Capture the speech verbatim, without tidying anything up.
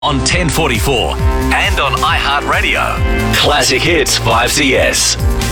on ten forty-four and on iHeartRadio. Classic Hits five C S.